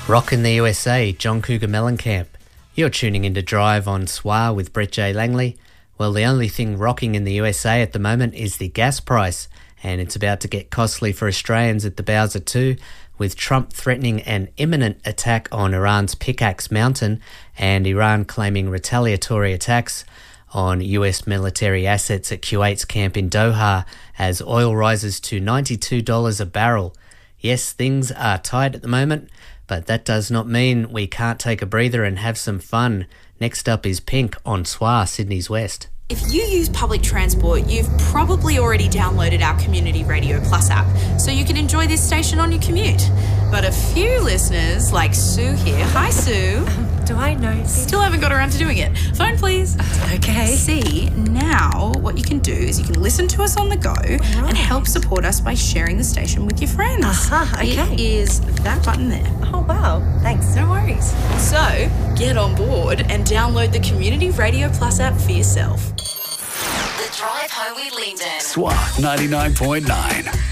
Rock in the USA, John Cougar Mellencamp. You're tuning into Drive on SWA with Brett J. Langley. Well, the only thing rocking in the USA at the moment is the gas price, and it's about to get costly for Australians at the Bowser too, with Trump threatening an imminent attack on Iran's Pickaxe Mountain and Iran claiming retaliatory attacks on US military assets at Kuwait's camp in Doha as oil rises to $92 a barrel. Yes, things are tight at the moment, but that does not mean we can't take a breather and have some fun. Next up is Pink on SWA, Sydney's West. If you use public transport, you've probably already downloaded our Community Radio Plus app, so you can enjoy this station on your commute. But a few listeners, like Sue here, hi Sue. Do I know? Still haven't got around to doing it. Phone please. Okay. See, now what you can do is you can listen to us on the go and help support us by sharing the station with your friends. Okay. It is that button there. Oh, wow. Thanks. No worries. So, get on board and download the Community Radio Plus app for yourself. The Drive Home with Lyndon. SWA 99.9.